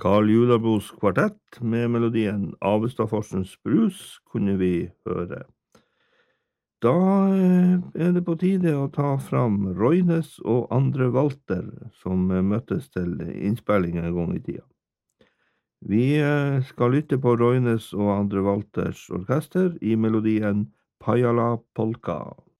Karl Julabos kvartett med melodien Avestadforsens brus kunne vi høre. Da er det på tide å ta fram Roynes og Andre Walter, som møttes til innspilling en gang i tida. Vi skal lytte på Roynes og Andre Walters orkester i melodien Pajala Polka.